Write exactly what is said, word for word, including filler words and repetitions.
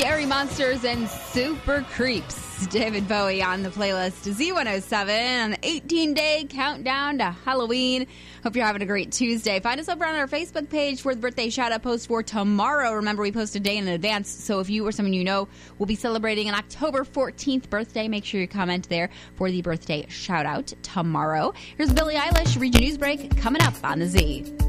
Scary Monsters and Super Creeps. David Bowie on the playlist. Z one oh seven on the eighteen-day countdown to Halloween. Hope you're having a great Tuesday. Find us over on our Facebook page for the birthday shout-out post for tomorrow. Remember, we post a day in advance, so if you or someone you know will be celebrating an October fourteenth birthday, make sure you comment there for the birthday shout-out tomorrow. Here's Billie Eilish. Read your news break coming up on the Z.